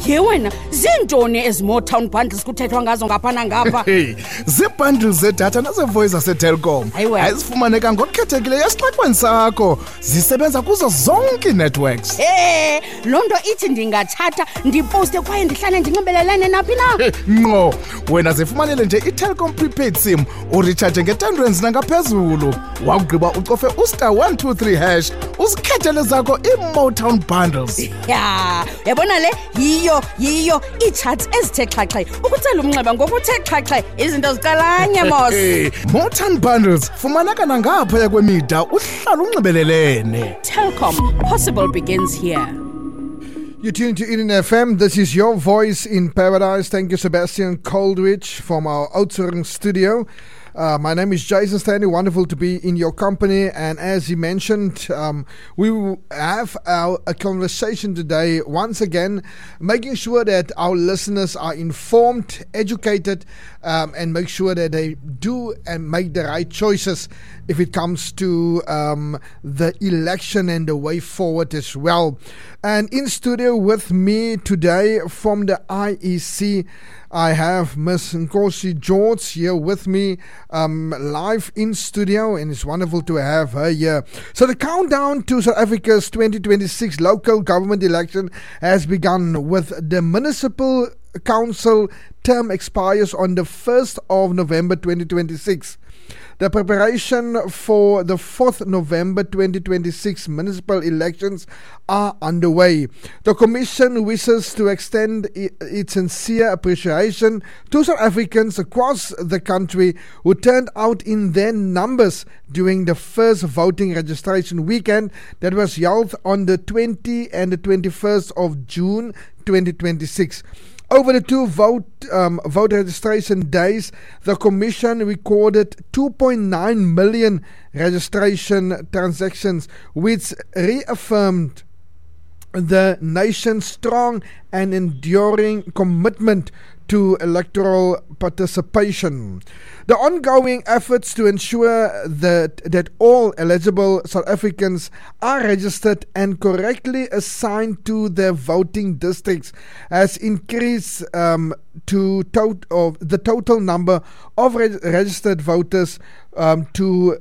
Ye wena, zintoni ezi-Motown bundles kuthethwa ngazo ngapha nangapha? Hey, zii-bundles zedatha naze-voice zaseTelkom. Ayiwe. Azifumaneka ngokukhethekileyo esixaxweni sakho. Zisebenza kuzo zonke ii-networks. Loo nto ithi ndingathatha, ndipowuste kwaye ndihlale ndinxibelelene naphi na? Ngqo, wena zifumanele nje iTelkom prepaid sim, uritshaje nge-R10 nangaphezulu. Wakugqiba ucofe *123#, uzikhethele zakho ii-Motown bundles. Ya, yabona le, yiyo, ii-charts ezithe xhaxhe. Ukutsela umnxeba ngokuthe xhaxhe, izinto zikalanye mos. Motown bundles, fumaneka nangaphaya kwemida, uhlala unxibelelene. Telkom, possible begins here. You're tuned to Eden FM. This is your voice in paradise. Thank you, Sebastian Coldwich, from our Oudtshoorn studio. My name is Jason Stanley. Wonderful to be in your company. And as he mentioned, we will have a conversation today, once again, making sure that our listeners are informed, educated, and make sure that they do and make the right choices if it comes to the election and the way forward as well. And in studio with me today from the IEC, I have Ms. Nkosi George here with me live in studio, and it's wonderful to have her here. So the countdown to South Africa's 2026 local government election has begun, with the municipal council term expires on the 1st of November 2026. The preparation for the 4th November 2026 municipal elections are underway. The Commission wishes to extend its sincere appreciation to South Africans across the country who turned out in their numbers during the first voting registration weekend that was held on the 20th and the 21st of June 2026. Over the two vote registration days, the Commission recorded 2.9 million registration transactions, which reaffirmed the nation's strong and enduring commitment to electoral participation. The ongoing efforts to ensure that all eligible South Africans are registered and correctly assigned to their voting districts has increased the total number of registered voters to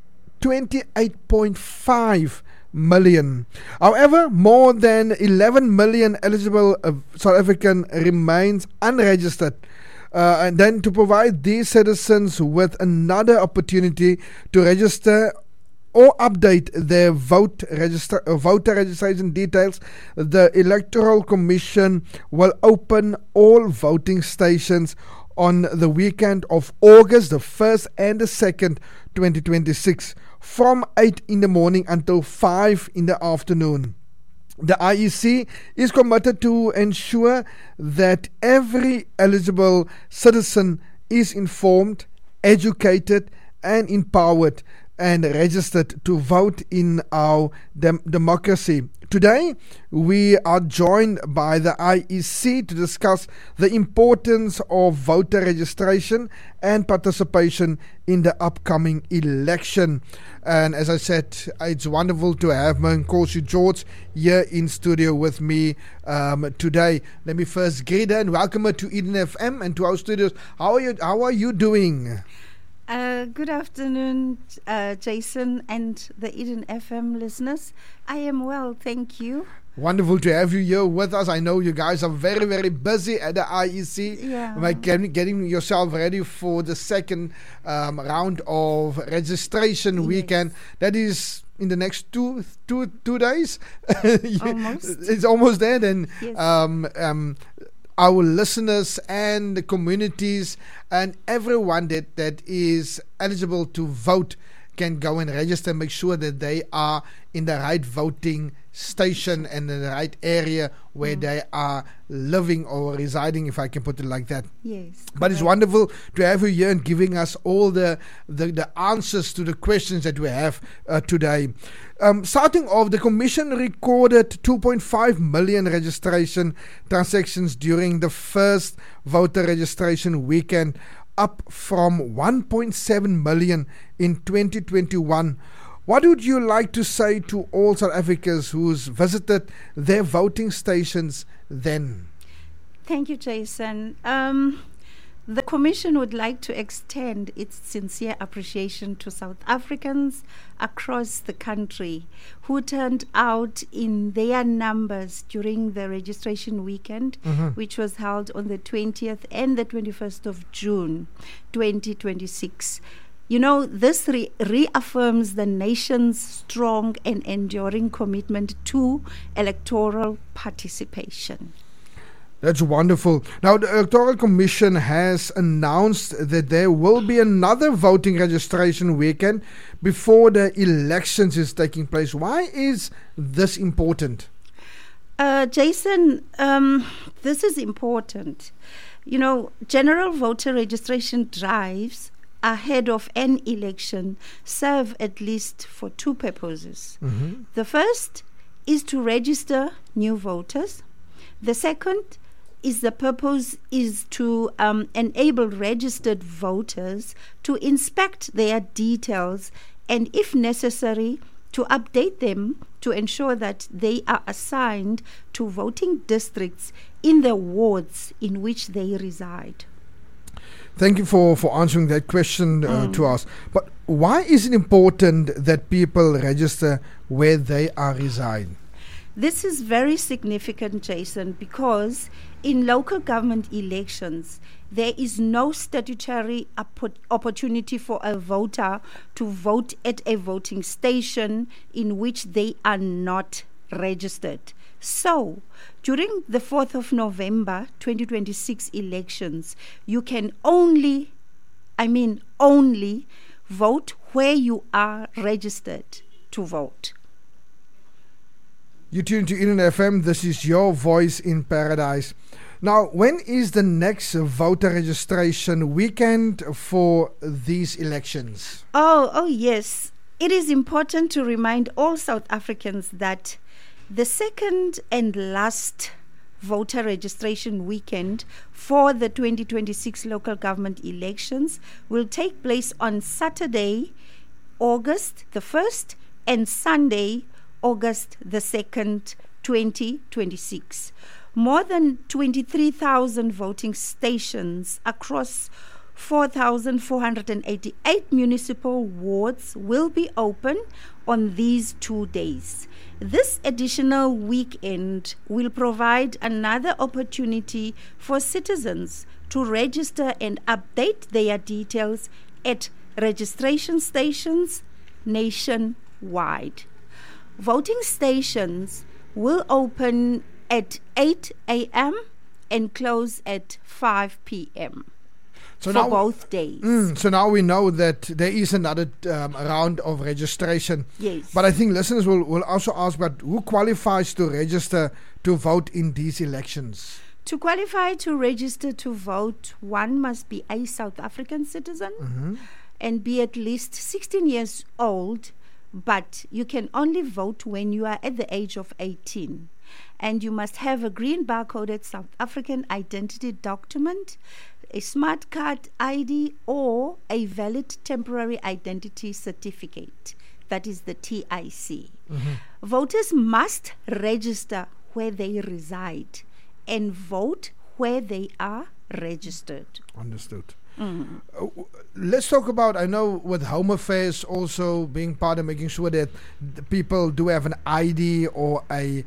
28.5 million. However, more than 11 million eligible South African remains unregistered. And then to provide these citizens with another opportunity to register or update their voter registration details, the Electoral Commission will open all voting stations on the weekend of August the 1st and the 2nd, 2026, from 8 in the morning until 5 in the afternoon. The IEC is committed to ensure that every eligible citizen is informed, educated, and empowered and registered to vote in our democracy. Today, we are joined by the IEC to discuss the importance of voter registration and participation in the upcoming election. And as I said, it's wonderful to have Nkosi George here in studio with me today. Let me first greet her and welcome her to Eden FM and to our studios. How are you doing? Good afternoon, Jason and the Eden FM listeners. I am well, thank you. Wonderful to have you here with us. I know you guys are very, very busy at the IEC. Yeah. Like getting yourself ready for the second round of registration weekend. That is in the next two days. Almost. It's almost there. Then Yes. Our listeners and the communities and everyone that is eligible to vote can go and register, make sure that they are in the right voting station and in the right area where they are living or residing, if I can put it like that. Yes. But it's wonderful to have you here and giving us all the answers to the questions that we have today. Starting off, the Commission recorded 2.5 million registration transactions during the first voter registration weekend, up from 1.7 million in 2021. What would you like to say to all South Africans who's visited their voting stations then? Thank you, Jason. The Commission would like to extend its sincere appreciation to South Africans across the country who turned out in their numbers during the registration weekend, which was held on the 20th and the 21st of June 2026. You know, this reaffirms the nation's strong and enduring commitment to electoral participation. That's wonderful. Now, the Electoral Commission has announced that there will be another voting registration weekend before the elections is taking place. Why is this important? Jason, this is important. You know, general voter registration drives ahead of an election serve at least for two purposes. The first is to register new voters. The second is to enable registered voters to inspect their details and, if necessary, to update them to ensure that they are assigned to voting districts in the wards in which they reside. Thank you for answering that question to us. But why is it important that people register where they are residing? This is very significant, Jason, because in local government elections, there is no statutory opportunity for a voter to vote at a voting station in which they are not registered. So, during the 4th of November 2026 elections, you can only vote where you are registered to vote. You tune to Eden FM. This is Your Voice in Paradise. Now, when is the next voter registration weekend for these elections? Oh, yes. It is important to remind all South Africans that the second and last voter registration weekend for the 2026 local government elections will take place on Saturday, August the 1st, and Sunday, August the 2nd, 2026. More than 23,000 voting stations across 4,488 municipal wards will be open on these 2 days. This additional weekend will provide another opportunity for citizens to register and update their details at registration stations nationwide. Voting stations will open at 8 a.m. and close at 5 p.m. for both days. So now we know that there is another round of registration. Yes. But I think listeners will also ask, but who qualifies to register to vote in these elections? To qualify to register to vote, one must be a South African citizen and be at least 16 years old, but you can only vote when you are at the age of 18. And you must have a green barcoded South African identity document, a smart card ID, or a valid temporary identity certificate, that is the TIC. Voters must register where they reside and vote where they are registered. Understood. Let's talk about, I know with Home Affairs also being part of making sure that the people do have an ID or a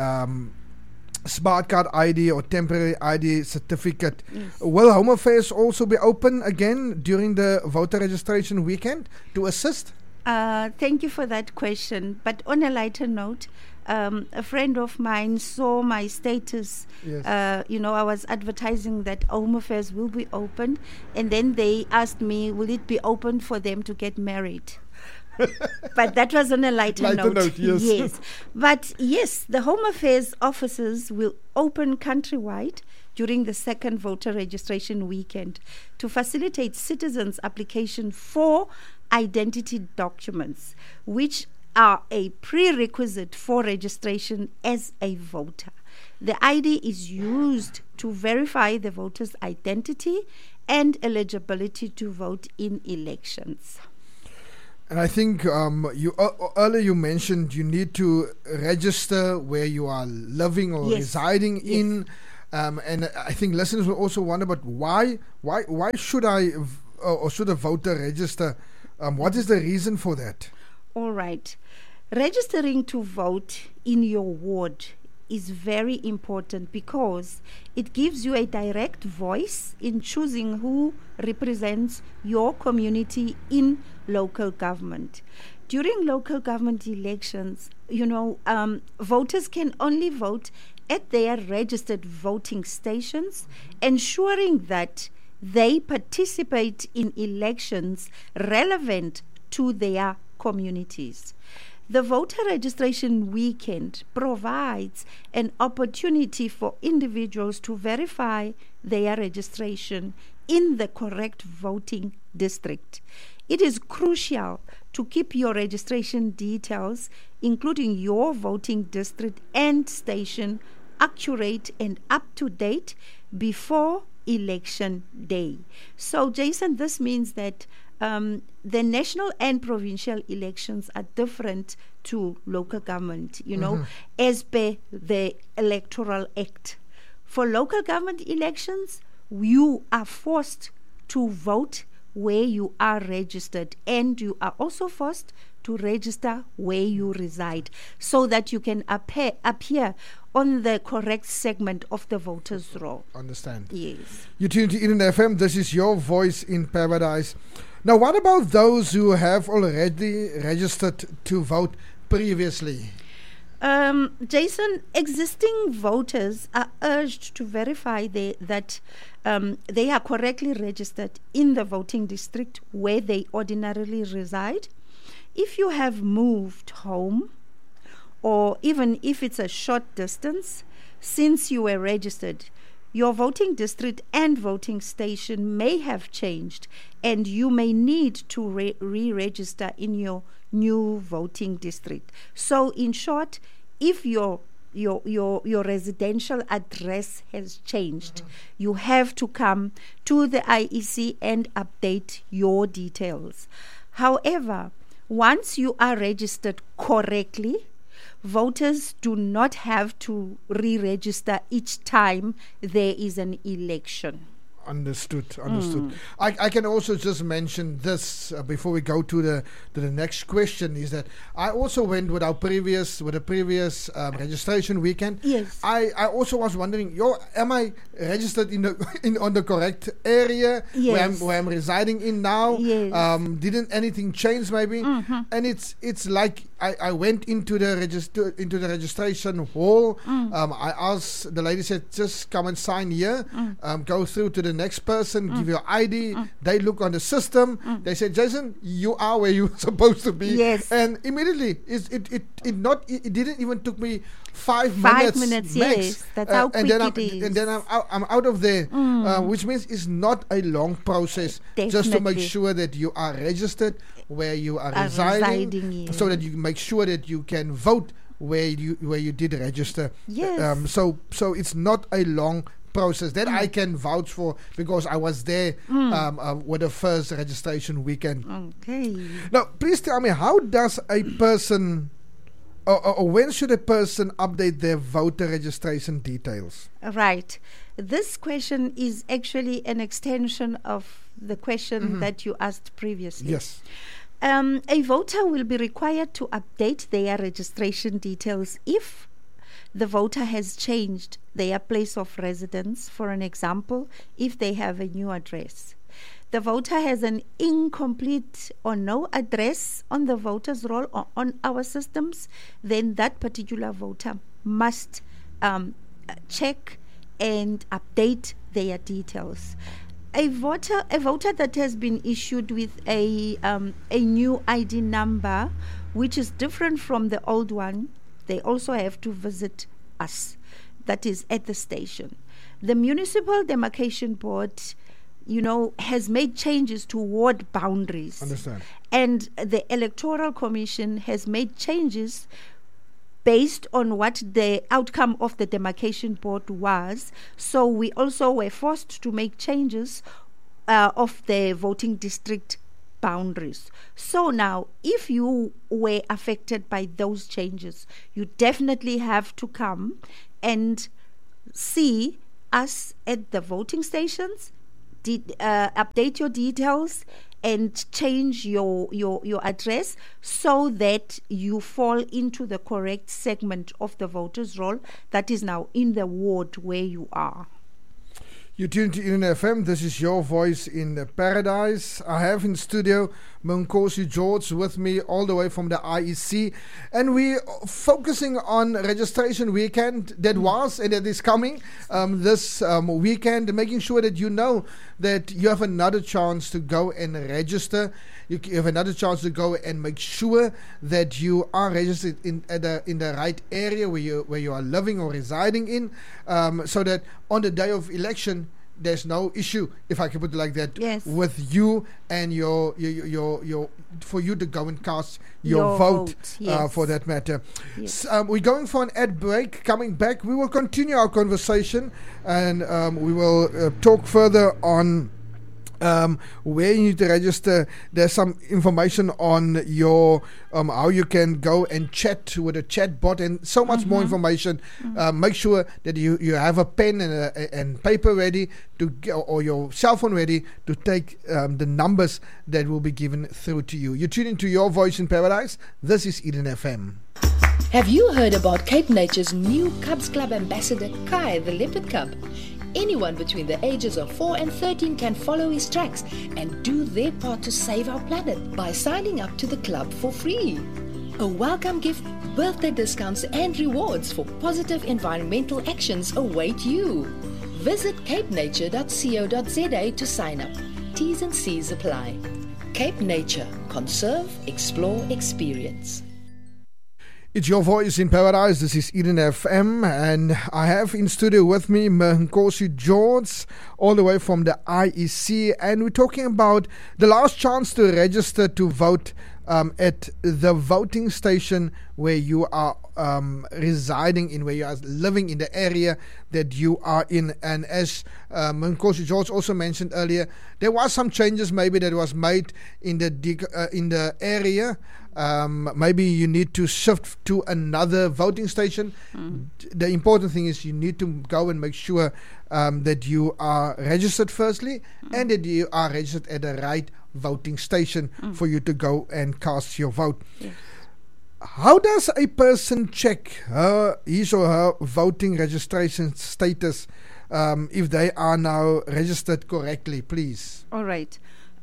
smart card ID or temporary ID certificate. Yes. Will Home Affairs also be open again during the voter registration weekend to assist? Thank you for that question. But on a lighter note, a friend of mine saw my status. Yes. I was advertising that Home Affairs will be open, and then they asked me, will it be open for them to get married? But that was on a lighter note. Yes. But yes, the Home Affairs offices will open countrywide during the second voter registration weekend to facilitate citizens' application for identity documents, which are a prerequisite for registration as a voter. The ID is used to verify the voter's identity and eligibility to vote in elections. And I think earlier you mentioned you need to register where you are living or residing in. And I think listeners will also wonder, but why should or should a voter register? What is the reason for that? All right. Registering to vote in your ward is very important because it gives you a direct voice in choosing who represents your community in local government. During local government elections, voters can only vote at their registered voting stations, ensuring that they participate in elections relevant to their communities. The voter registration weekend provides an opportunity for individuals to verify their registration in the correct voting district. It is crucial to keep your registration details, including your voting district and station, accurate and up to date before election day. So, Jason, this means that the national and provincial elections are different to local government, as per the Electoral Act. For local government elections, you are forced to vote where you are registered, and you are also forced to register where you reside so that you can appear on the correct segment of the voters' roll. Understand. Yes. You tune to Eden FM. This is your voice in paradise. Now, what about those who have already registered to vote previously? Jason, existing voters are urged to verify that they are correctly registered in the voting district where they ordinarily reside. If you have moved home, or even if it's a short distance since you were registered, your voting district and voting station may have changed, and you may need to re-register in your new voting district. So, in short, if your residential address has changed, you have to come to the IEC and update your details. However, once you are registered correctly, voters do not have to re-register each time there is an election. Understood. I can also just mention this before we go to the next question, is that I also went with the previous registration weekend. Yes. I also was wondering, am I registered on the correct area? Yes. where I'm residing in now? Yes. Didn't anything change maybe? And it's like I went into the registration hall. I asked, the lady said, just come and sign here. Go through to the next person, give your ID. They look on the system. They said, Jason, you are where you're supposed to be. Yes. And immediately it didn't even took me 5 5 minutes max. Yes, that's how quick it is. And then I'm out of there, which means it's not a long process. Just to make Definitely. sure that you are registered where you are residing, yes. so that you make sure that you can vote where you did register. Yes. So it's not a long process that I can vouch for, because I was there with the first registration weekend. Okay. Now, please tell me, how does a person or when should a person update their voter registration details? Right. This question is actually an extension of the question that you asked previously. Yes. A voter will be required to update their registration details if the voter has changed their place of residence. For an example, if they have a new address. The voter has an incomplete or no address on the voter's roll or on our systems, then that particular voter must check and update their details. A voter that has been issued with a new ID number, which is different from the old one, they also have to visit us, that is at the station. The Municipal Demarcation Board, has made changes to ward boundaries. Understand. And the Electoral Commission has made changes based on what the outcome of the demarcation board was. So we also were forced to make changes of the voting district boundaries. So now, if you were affected by those changes, you definitely have to come and see us at the voting stations, update your details, and change your address so that you fall into the correct segment of the voters' roll that is now in the ward where you are. You tune to Eden FM. This is Your Voice in Paradise. I have in studio Nkosi George with me all the way from the IEC, and we're focusing on registration weekend that was and that is coming this weekend, making sure that you know that you have another chance to go and register. You have another chance to go and make sure that you are registered in the right area where you are living or residing in, so that on the day of election there's no issue, if I can put it like that, yes, with you and your for you to go and cast your vote, yes, for that matter. Yes. We're going for an ad break. Coming back, we will continue our conversation, and we will talk further on where you need to register. There's some information on your how you can go and chat with a chat bot, and so much more information. Make sure that you have a pen and paper ready or your cell phone ready to take the numbers that will be given through to you. You're tuning to Your Voice in Paradise. This is Eden FM. Have you heard about Cape Nature's new Cubs Club ambassador, Kai the Leopard Cub? Anyone between the ages of 4 and 13 can follow his tracks and do their part to save our planet by signing up to the club for free. A welcome gift, birthday discounts and rewards for positive environmental actions await you. Visit capenature.co.za to sign up. T's and C's apply. Cape Nature. Conserve, explore, experience. It's Your Voice in Paradise. This is Eden FM, and I have in studio with me Nkosi George, all the way from the IEC, and we're talking about the last chance to register to vote at the voting station where you are residing in, where you are living in the area that you are in. And as Nkosi George also mentioned earlier, there was some changes maybe that was made in the area. Maybe you need to shift to another voting station. The important thing is you need to go and make sure that you are registered firstly, and that you are registered at the right voting station for you to go and cast your vote. Yes. How does a person check his or her voting registration status if they are now registered correctly, please? All right.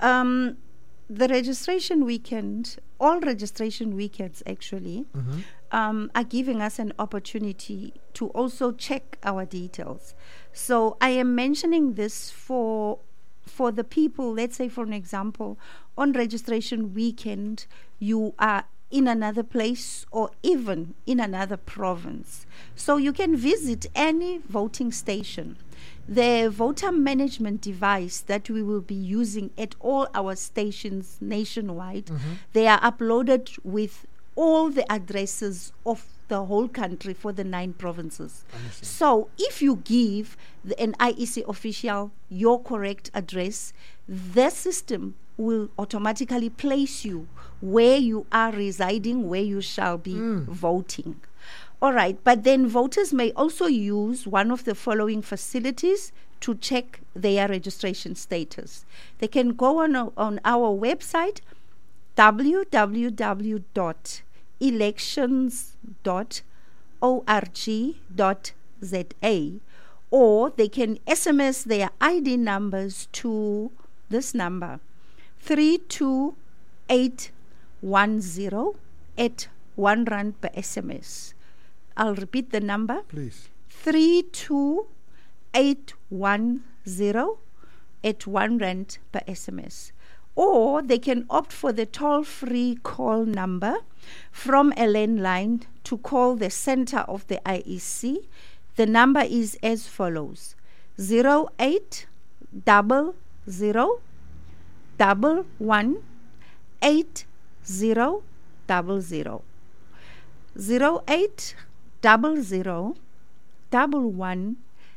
The registration weekend, all registration weekends actually, are giving us an opportunity to also check our details. So I am mentioning this for the people, let's say for an example, on registration weekend, you are in another place or even in another province. So you can visit any voting station. The voter management device that we will be using at all our stations nationwide, they are uploaded with all the addresses of the whole country for the 9 provinces. So if you give an IEC official your correct address, the system will automatically place you where you are residing, where you shall be voting. All right, but then voters may also use one of the following facilities to check their registration status. They can go on our website, www.elections.org.za, or they can SMS their ID numbers to this number, 32810 at R1 per SMS. I'll repeat the number. Please. 32810 at R1 per SMS. Or they can opt for the toll-free call number from a landline to call the center of the IEC. The number is as follows: 0800 11 8000. 0800 11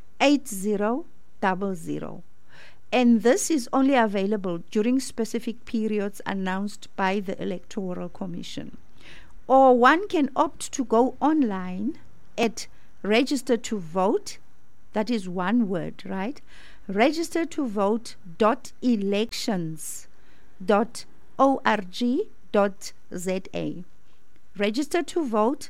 8000. And this is only available during specific periods announced by the Electoral Commission. Or one can opt to go online at registertovote.org.za. That is one word, right? Register to vote.elections.org.za. Register to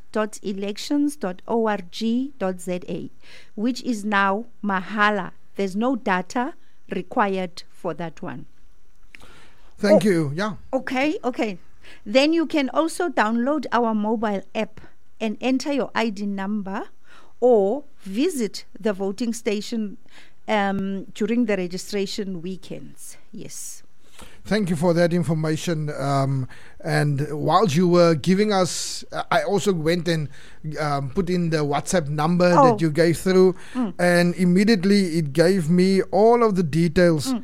vote.elections.org.za, which is now mahala. There's no data required for that one. Thank you. Yeah. Okay. Then you can also download our mobile app and enter your ID number, or visit the voting station during the registration weekends. Yes. Thank you for that information. And while you were giving us, I also went and put in the WhatsApp number that you gave through, and immediately it gave me all of the details.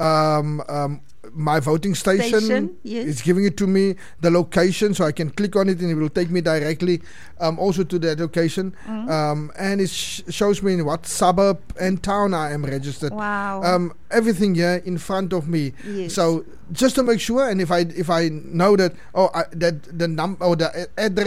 My voting station yes. is giving it to me, the location, so I can click on it and it will take me directly also to that location. And it shows me in what suburb and town I am registered. Wow. Everything here in front of me. Yes. So just to make sure, and if I know that that the number or the address